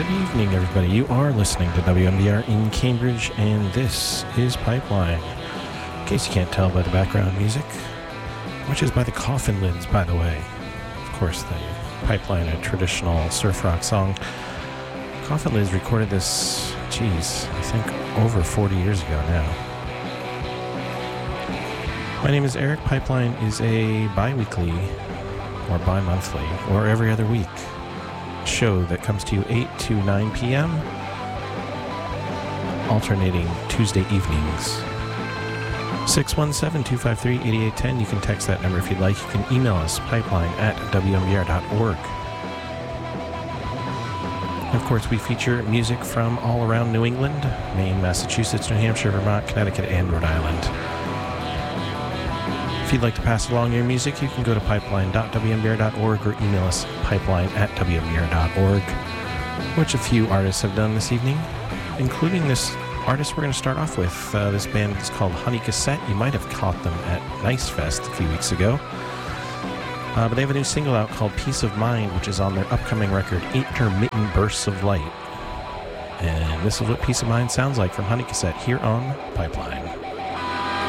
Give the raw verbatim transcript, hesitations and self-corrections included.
Good evening, everybody. You are listening to W M B R in Cambridge, and this is Pipeline. In case you can't tell by the background music, which is by the Coffin Lids, by the way. Of course, the Pipeline, a traditional surf rock song. Coffin Lids recorded this, geez, I think over forty years ago now. My name is Eric. Pipeline is a bi-weekly or bi-monthly or every other week show that comes to you eight to nine p.m. alternating Tuesday evenings. six one seven, two five three, eight eight one zero. You can text that number if you'd like. You can email us, pipeline at w m b r dot org. Of course, we feature music from all around New England, Maine, Massachusetts, New Hampshire, Vermont, Connecticut, and Rhode Island. If you'd like to pass along your music, you can go to pipeline dot w m b r dot org or email us pipeline at w m b r dot org, which a few artists have done this evening, including this artist we're going to start off with. Uh, this band is called Honey Cassette. You might have caught them at Nice Fest a few weeks ago. Uh, but they have a new single out called Peace of Mind, which is on their upcoming record, Intermittent Bursts of Light. And this is what Peace of Mind sounds like from Honey Cassette here on Pipeline.